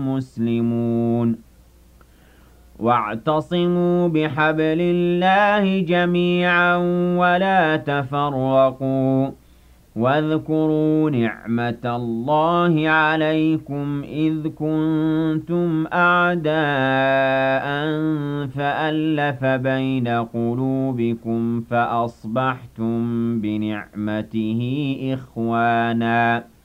مسلمون واعتصموا بحبل الله جميعا ولا تفرقوا واذكروا نعمة الله عليكم إذ كنتم أعداء فألف بين قلوبكم فأصبحتم بنعمته إخوانا